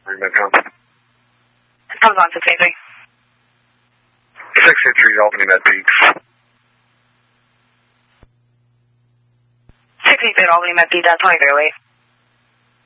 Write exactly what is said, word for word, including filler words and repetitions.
Medcom. Comes on six eight three. six eight three, Albany Med Peaks. six eight three, Albany Med Peaks, that's twenty-three oh eight.